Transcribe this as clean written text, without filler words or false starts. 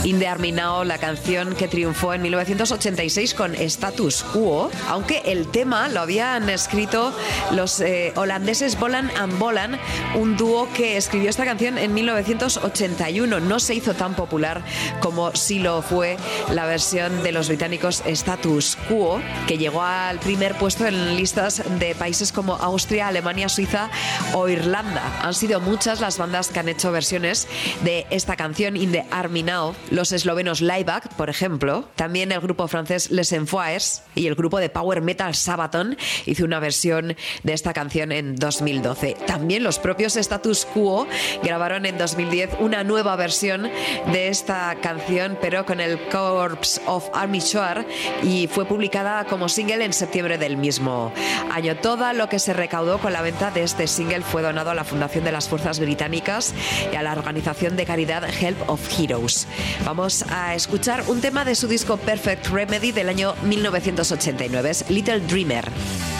In the Army Now, la canción que triunfó en 1986 con Status Quo, aunque el tema lo habían escrito los holandeses Bolan and Bolan, un dúo que escribió esta canción en 1981. No se hizo tan popular como sí lo fue la versión de los británicos Status Quo, que llegó al primer puesto en listas de países como Austria, Alemania, Suiza o Irlanda. Han sido muchas las bandas que han hecho versiones de esta canción In the Army Now. Los eslovenos Laibach, por ejemplo, también el grupo francés Les Enfoirés y el grupo de power metal Sabaton hizo una versión de esta canción en 2012. También los propios Status Quo grabaron en 2010 una nueva versión de esta canción, pero con el Corps of Armistice, y fue publicada como single en septiembre del mismo año. Todo lo que se recaudó con la venta de este single fue donado a la Fundación de las Fuerzas Británicas y a la organización de caridad Help of Heroes. Vamos a escuchar un tema de su disco Perfect Remedy del año 1989, es Little Dreamer.